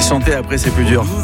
Chanter après, c'est plus dur.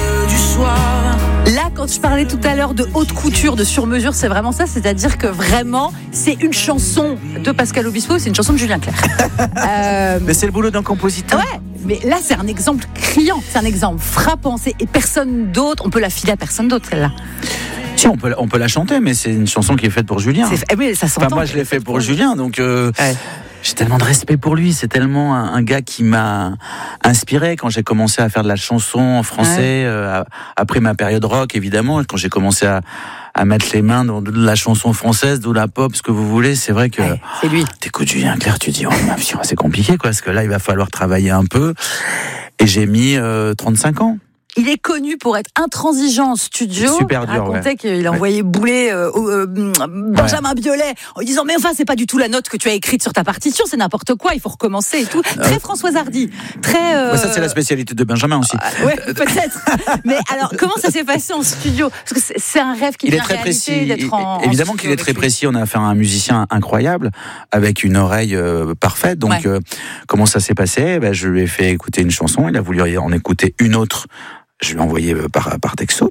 Là, quand je parlais tout à l'heure de haute couture, de sur-mesure, c'est vraiment ça. C'est-à-dire que vraiment, c'est une chanson de Pascal Obispo, c'est une chanson de Julien Clerc. Mais c'est le boulot d'un compositeur. Ouais, mais là, c'est un exemple criant, c'est un exemple frappant. Et personne d'autre, on peut la filer à personne d'autre, celle-là. Si, on peut la chanter, mais c'est une chanson qui est faite pour Julien. Oui, ça s'entend. Enfin, moi, je l'ai fait pour Julien, donc j'ai tellement de respect pour lui. C'est tellement un gars qui m'a inspiré quand j'ai commencé à faire de la chanson en français, après ma période rock, évidemment, quand j'ai commencé à mettre les mains dans de la chanson française, de la pop, ce que vous voulez. C'est vrai que c'est lui. T'écoutes Julien Clerc, tu dis c'est compliqué, quoi, parce que là, il va falloir travailler un peu. Et j'ai mis 35 ans. Il est connu pour être intransigeant en studio. Super dur, racontait qu'il envoyait bouler Benjamin Biolay en lui disant mais enfin c'est pas du tout la note que tu as écrite sur ta partition, c'est n'importe quoi, il faut recommencer et tout. Très Françoise Hardy, très. Ça c'est la spécialité de Benjamin aussi. Ouais, peut-être. Mais alors comment ça s'est passé en studio? Parce que c'est un rêve qui il devient est très réalité précis. d'être en Évidemment en qu'il est très lui. précis. On a affaire à un musicien incroyable avec une oreille parfaite. Donc comment ça s'est passé? Je lui ai fait écouter une chanson. Il a voulu en écouter une autre. Je lui ai envoyé par texto.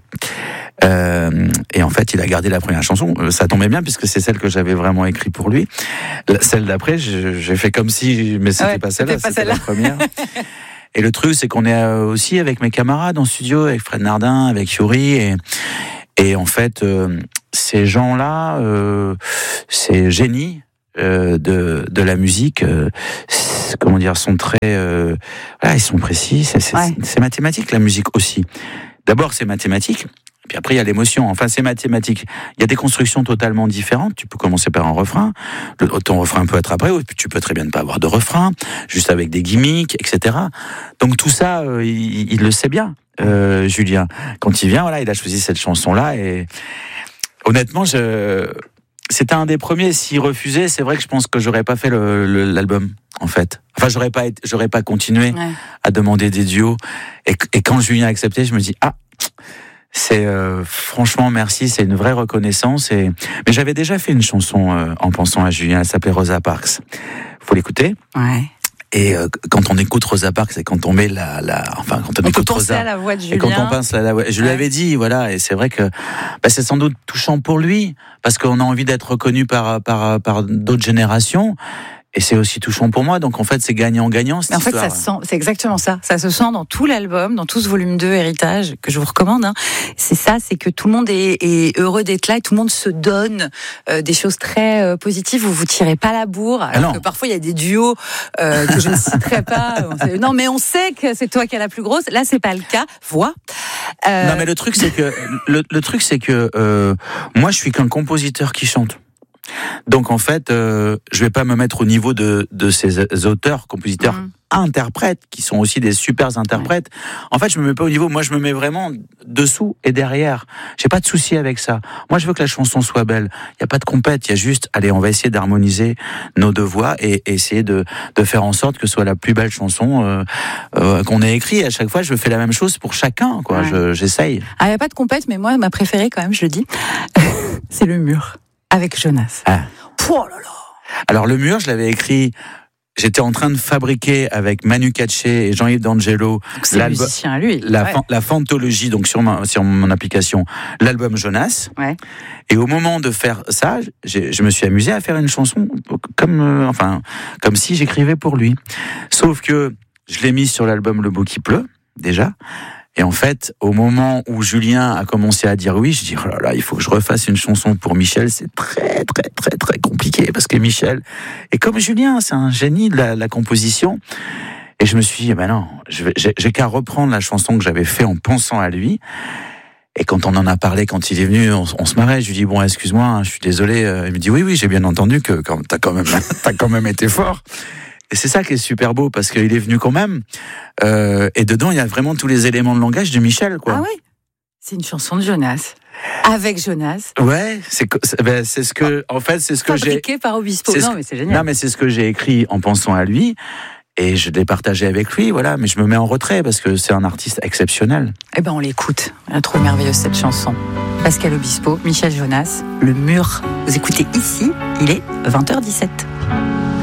Et en fait, il a gardé la première chanson. Ça tombait bien puisque c'est celle que j'avais vraiment écrite pour lui. Celle d'après, j'ai fait comme si, mais c'était pas celle-là, c'était la première. Et le truc, c'est qu'on est aussi avec mes camarades en studio, avec Fred Nardin, avec Yuri, et en fait, ces gens-là, ces génies de la musique, comment dire, sont très, ils sont précis. C'est mathématique la musique aussi. D'abord c'est mathématique, puis après il y a l'émotion. Enfin c'est mathématique. Il y a des constructions totalement différentes. Tu peux commencer par un refrain, ton refrain peut être après, ou tu peux très bien ne pas avoir de refrain, juste avec des gimmicks, etc. Donc tout ça, il le sait bien, Julien. Quand il vient, il a choisi cette chanson-là et honnêtement, c'était un des premiers. S'il refusait, c'est vrai que je pense que j'aurais pas fait l'album, en fait. Enfin, j'aurais pas continué à demander des duos. Et quand Julien a accepté, je me dis c'est franchement merci, c'est une vraie reconnaissance. Mais j'avais déjà fait une chanson en pensant à Julien. Elle s'appelait Rosa Parks. Faut l'écouter. Ouais. Et quand on écoute Rosa Parks, c'est quand on met quand on écoute Rosa, à la voix de Julien. Et quand on pense à la voix, je lui avais dit, et c'est vrai que c'est sans doute touchant pour lui, parce qu'on a envie d'être reconnu par d'autres générations. Et c'est aussi touchant pour moi, donc en fait c'est gagnant-gagnant cette histoire. En fait ça se sent, c'est exactement ça. Ça se sent dans tout l'album, dans tout ce volume 2 Héritage que je vous recommande. C'est ça, c'est que tout le monde est heureux d'être là et tout le monde se donne des choses très positives. Vous tirez pas la bourre, alors que parfois il y a des duos que je ne citerai pas. Non, mais on sait que c'est toi qui as la plus grosse. Là c'est pas le cas. Voix. Non, mais le truc c'est que moi je suis qu'un compositeur qui chante. Donc en fait, je vais pas me mettre au niveau de ces auteurs, compositeurs, interprètes, qui sont aussi des super interprètes. En fait, je me mets pas au niveau. Moi, je me mets vraiment dessous et derrière. J'ai pas de souci avec ça. Moi, je veux que la chanson soit belle. Il y a pas de compète. Il y a juste, allez, on va essayer d'harmoniser nos deux voix et essayer de faire en sorte que ce soit la plus belle chanson qu'on ait écrite. À chaque fois, je fais la même chose pour chacun, quoi. J'essaye. Il y a pas de compète, mais moi, ma préférée, quand même, je le dis, c'est Le Mur. Avec Jonas. Oh là là. Alors le Mur, je l'avais écrit. J'étais en train de fabriquer avec Manu Katché et Jean-Yves D'Angelo musicien, lui. La Fantologie, donc sur mon application, l'album Jonas. Ouais. Et au moment de faire ça, je me suis amusé à faire une chanson comme si j'écrivais pour lui. Sauf que je l'ai mise sur l'album Le Beau qui pleut déjà. Et en fait, au moment où Julien a commencé à dire oui, je dis, oh là là, il faut que je refasse une chanson pour Michel. C'est très, très, très, très compliqué parce que Michel, et comme Julien, c'est un génie de la composition. Et je me suis dit, non, j'ai qu'à reprendre la chanson que j'avais fait en pensant à lui. Et quand on en a parlé, quand il est venu, on se marrait. Je lui dis, bon, excuse-moi, je suis désolé. Il me dit, oui, j'ai bien entendu que t'as quand même été fort. Et c'est ça qui est super beau, parce qu'il est venu quand même. Et dedans, il y a vraiment tous les éléments de langage de Michel, quoi. Ah oui, c'est une chanson de Jonas. Avec Jonas. Ouais, c'est ce que, en fait, c'est ce que j'ai. Fabriqué par Obispo. Mais c'est génial. Non, mais c'est ce que j'ai écrit en pensant à lui. Et je l'ai partagé avec lui, voilà. Mais je me mets en retrait parce que c'est un artiste exceptionnel. Eh ben, on l'écoute. Elle est trop merveilleuse, cette chanson. Pascal Obispo, Michel Jonas, Le Mur. Vous écoutez ici, il est 20h17.